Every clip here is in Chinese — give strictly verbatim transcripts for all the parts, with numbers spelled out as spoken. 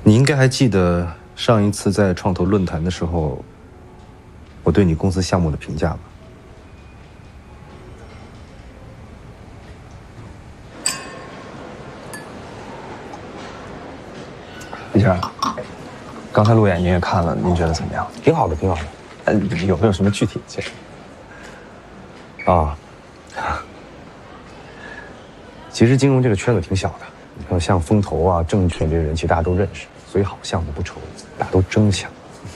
你应该还记得上一次在创投论坛的时候，我对你公司项目的评价吧？ 李先生，刚才路演您也看了，您觉得怎么样？ 挺好的，挺好的。 呃，有没有什么具体的建议？ 啊，其实金融这个圈子挺小的，你看像风投啊、证券这些人，其实大家都认识，所以好项目不愁，大家都争抢。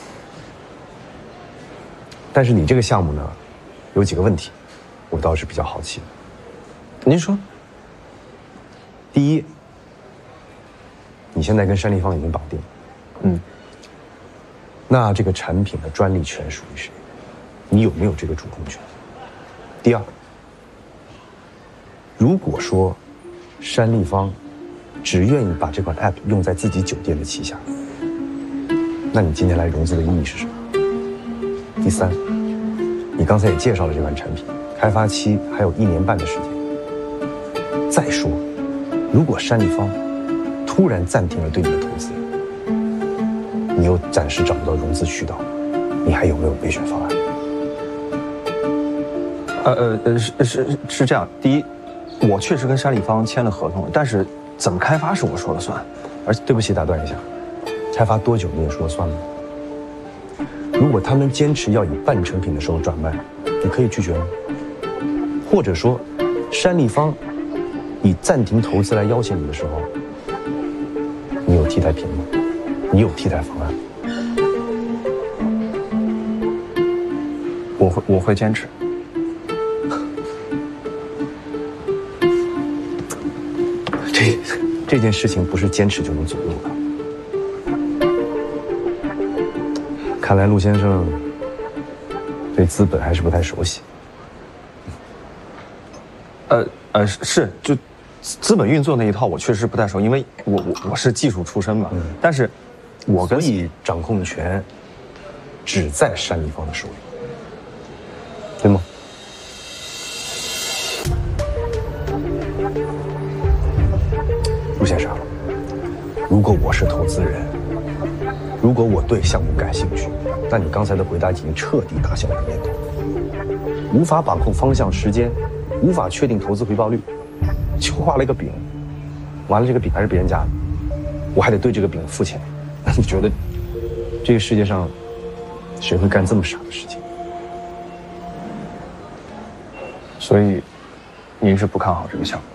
但是你这个项目呢，有几个问题，我倒是比较好奇的。 您说。 第一，你现在跟山立方已经绑定了， 嗯， 那这个产品的专利权属于谁？你有没有这个主控权？第二，如果说山立方只愿意把这款 app 用在自己酒店的旗下，那你今天来融资的意义是什么？第三，你刚才也介绍了这款产品，开发期还有一年半的时间。再说，如果山立方突然暂停了对你的投资，你又暂时找不到融资渠道，你还有没有备选方案？ 呃呃呃，是是是这样。第一，我确实跟山立方签了合同，但是怎么开发是我说了算。 而且对不起，打断一下，开发多久你也说了算吗？如果他们坚持要以半成品的时候转卖，你可以拒绝吗？或者说，山立方以暂停投资来要挟你的时候，你有替代品吗？你有替代方案？ 我会我会坚持。 这这件事情不是坚持就能左右的。看来陆先生对资本还是不太熟悉。 呃呃是就资本运作那一套，我确实不太熟，因为我我我是技术出身嘛。嗯、但是，我跟所以掌控权只在山立方的手里，对吗？陆先生，如果我是投资人，如果我对项目感兴趣，那你刚才的回答已经彻底打消了念头。无法把控方向、时间，无法确定投资回报率，就画了一个饼，完了这个饼还是别人家的，我还得对这个饼付钱。那你觉得这个世界上谁会干这么傻的事情？ 所以，您是不看好这个项目？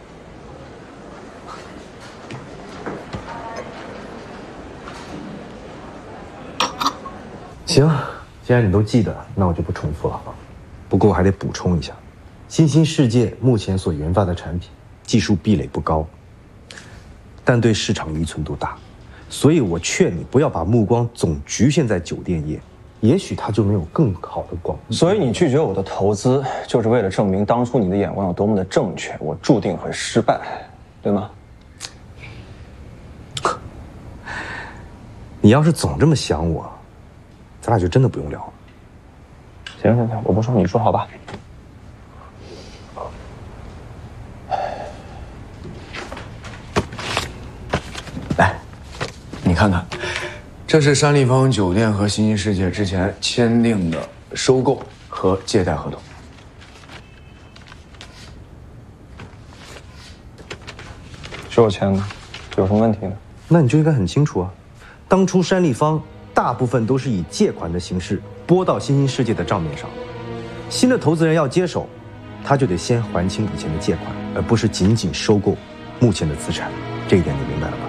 行，既然你都记得，那我就不重复了啊。不过我还得补充一下，新兴世界目前所研发的产品，技术壁垒不高，但对市场依存度大，所以我劝你不要把目光总局限在酒店业，也许它就没有更好的广。 所以你拒绝我的投资，就是为了证明当初你的眼光有多么的正确，我注定会失败，对吗？ 你要是总这么想我，咱俩就真的不用聊了。 行行行，我不说，你说好吧。 来，你看看，这是山立方酒店和新兴世界之前签订的收购和借贷合同。 是我签的，有什么问题呢？ 那你就应该很清楚啊，当初山立方大部分都是以借款的形式拨到新兴世界的账面上，新的投资人要接手，他就得先还清以前的借款，而不是仅仅收购目前的资产。这一点你明白了吧？